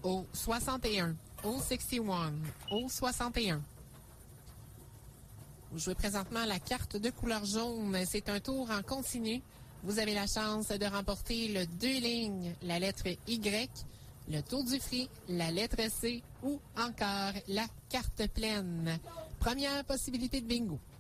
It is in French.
au 61, au 61, au 61. Vous jouez présentement la carte de couleur jaune. C'est un tour en continu. Vous avez la chance de remporter le 2 lignes, la lettre Y, le tour du fruit, la lettre C ou encore la carte pleine. Première possibilité de bingo.